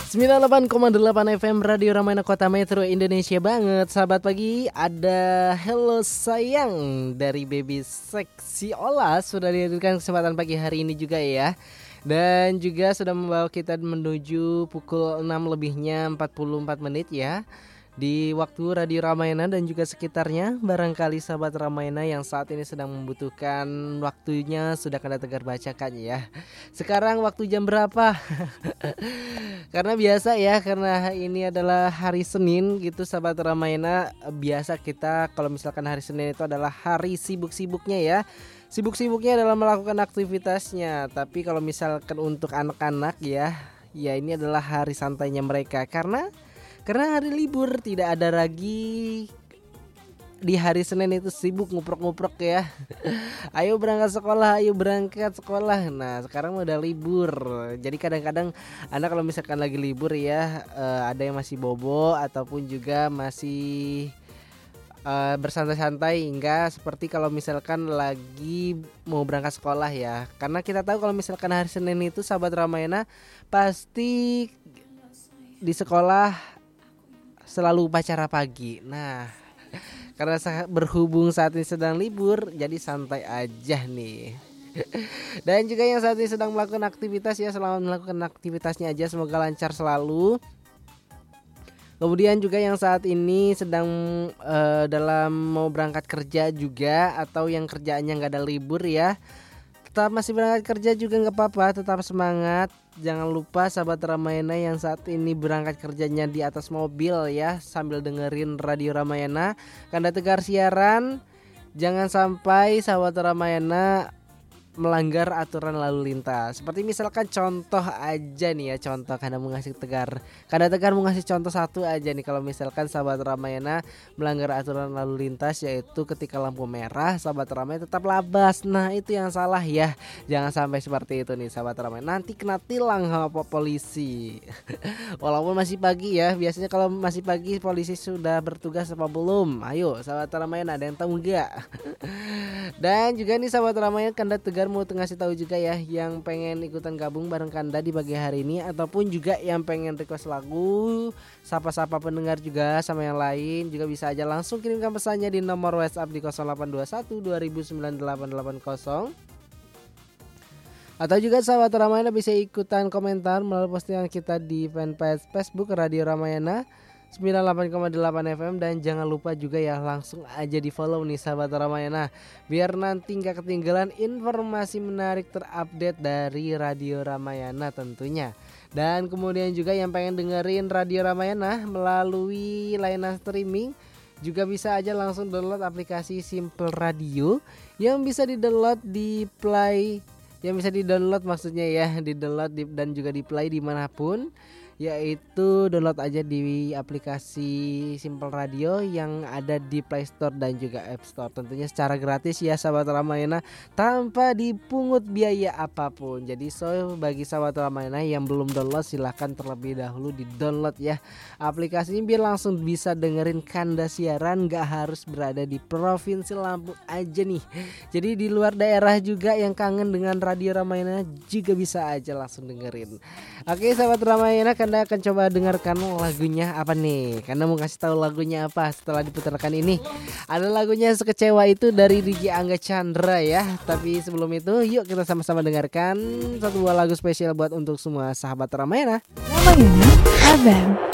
98,8 FM Radio Ramayana Kota Metro Indonesia banget. Sahabat pagi, ada Hello Sayang dari Baby Seksi Ola sudah dihadirkan kesempatan pagi hari ini juga ya. Dan juga sudah membawa kita menuju pukul 6 lebihnya 44 menit ya, di waktu Radio Ramayana dan juga sekitarnya. Barangkali sahabat Ramayana yang saat ini sedang membutuhkan waktunya sudah Kanda Tegar bacakan ya. Sekarang waktu jam berapa? Karena biasa ya, karena ini adalah hari Senin gitu sahabat Ramayana. Biasa kita kalau misalkan hari Senin itu adalah hari sibuk-sibuknya ya. Sibuk-sibuknya adalah melakukan aktivitasnya. Tapi kalau misalkan untuk anak-anak ya ini adalah hari santainya mereka. Karena hari libur, tidak ada lagi di hari Senin itu sibuk nguprok-nguprok ya. Ayo berangkat sekolah. Nah sekarang udah libur. Jadi kadang-kadang anak kalau misalkan lagi libur ya, ada yang masih bobo ataupun juga masih bersantai-santai, hingga seperti kalau misalkan lagi mau berangkat sekolah ya. Karena kita tahu kalau misalkan hari Senin itu sahabat Ramayana pasti di sekolah selalu upacara pagi. Nah, karena berhubung saat ini sedang libur, jadi santai aja nih. Dan juga yang saat ini sedang melakukan aktivitas ya, selamat melakukan aktivitasnya aja, semoga lancar selalu. Kemudian juga yang saat ini sedang dalam mau berangkat kerja juga, atau yang kerjaannya nggak ada libur ya, tetap masih berangkat kerja juga nggak apa-apa, tetap semangat. Jangan lupa sahabat Ramayana yang saat ini berangkat kerjanya di atas mobil ya, sambil dengerin Radio Ramayana, Kanda Tegar siaran. Jangan sampai sahabat Ramayana melanggar aturan lalu lintas. Seperti misalkan contoh aja nih ya, contoh Kanda Tegar mau ngasih contoh satu aja nih. Kalau misalkan sahabat Ramayana melanggar aturan lalu lintas, yaitu ketika lampu merah sahabat Ramayana tetap labas. Nah itu yang salah ya, jangan sampai seperti itu nih sahabat Ramayana, nanti kena tilang sama polisi. Walaupun masih pagi ya, biasanya kalau masih pagi polisi sudah bertugas apa belum? Ayo sahabat Ramayana, ada yang tahu enggak? Dan juga nih sahabat Ramayana, Kanda Tegar mau ngasih tahu juga ya, yang pengen ikutan gabung bareng Kanda di pagi hari ini, ataupun juga yang pengen request lagu, sapa-sapa pendengar juga sama yang lain, juga bisa aja langsung kirimkan pesannya di nomor WhatsApp di 0821 209880. Atau juga sahabat Ramayana bisa ikutan komentar melalui postingan kita di fanpage Facebook Radio Ramayana 98,8 FM. Dan jangan lupa juga ya, langsung aja di follow nih sahabat Ramayana, biar nanti gak ketinggalan informasi menarik terupdate dari Radio Ramayana tentunya. Dan kemudian juga yang pengen dengerin Radio Ramayana melalui layanan streaming, juga bisa aja langsung download aplikasi Simple Radio yang bisa di-download di Play, yang bisa di-download maksudnya ya, di-download dan juga di Play dimanapun, yaitu download aja di aplikasi Simple Radio yang ada di Play Store dan juga App Store, tentunya secara gratis ya sahabat Ramayana, tanpa dipungut biaya apapun. Jadi bagi sahabat Ramayana yang belum download, silahkan terlebih dahulu di download ya aplikasinya, biar langsung bisa dengerin Kanda siaran, gak harus berada di Provinsi Lampung aja nih. Jadi di luar daerah juga yang kangen dengan Radio Ramayana juga bisa aja langsung dengerin. Oke sahabat Ramayana, Kanda akan coba dengarkan lagunya apa nih. Kanda mau kasih tahu lagunya apa setelah diputarkan ini. Ada lagunya Sekecewa Itu dari DJ Angga Chandra ya. Tapi sebelum itu yuk kita sama-sama dengarkan satu buah lagu spesial buat untuk semua sahabat Ramayana. Ramayana FM.